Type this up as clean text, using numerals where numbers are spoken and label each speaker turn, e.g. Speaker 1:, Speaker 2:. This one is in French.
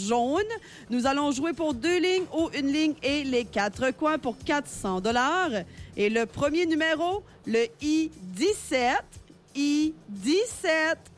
Speaker 1: jaune. Nous allons jouer pour 2 lignes ou 1 ligne et les 4 coins pour 400 $. Et le premier numéro, le I-17. I-17.